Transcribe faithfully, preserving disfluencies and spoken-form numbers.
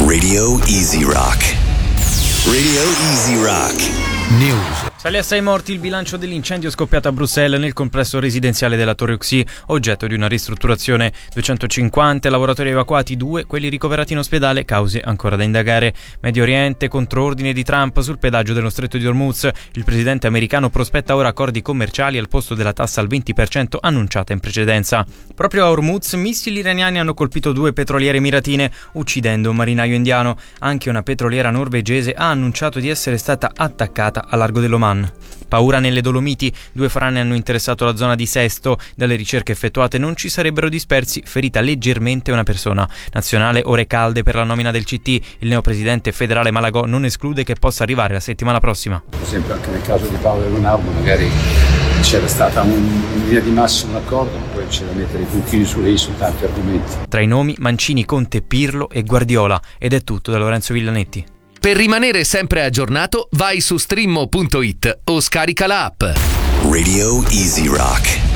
Radio Easy Rock. Radio Easy Rock. News. Sale a sei morti il bilancio dell'incendio scoppiato a Bruxelles nel complesso residenziale della Torre Uxi, oggetto di una ristrutturazione. duecentocinquanta lavoratori evacuati, due quelli ricoverati in ospedale, cause ancora da indagare. Medio Oriente, controordine di Trump sul pedaggio dello stretto di Hormuz. Il presidente americano prospetta ora accordi commerciali al posto della tassa al venti per cento annunciata in precedenza. Proprio a Hormuz, missili iraniani hanno colpito due petroliere emiratine, uccidendo un marinaio indiano. Anche una petroliera norvegese ha annunciato di essere stata attaccata a largo dell'Oman. Paura nelle Dolomiti, due frane hanno interessato la zona di Sesto. Dalle ricerche effettuate non ci sarebbero dispersi, ferita leggermente una persona. Nazionale ore calde per la nomina del C T. Il neopresidente federale Malagò non esclude che possa arrivare la settimana prossima. Per esempio anche nel caso di Paolo e Leonardo magari c'era stata un, in linea di massimo un accordo, ma poi c'era da mettere i puntini sulle i su tanti argomenti. Tra i nomi Mancini, Conte, Pirlo e Guardiola. Ed è tutto da Lorenzo Villanetti. Per rimanere sempre aggiornato vai su streammo punto it o scarica la app. Radio Easy Rock.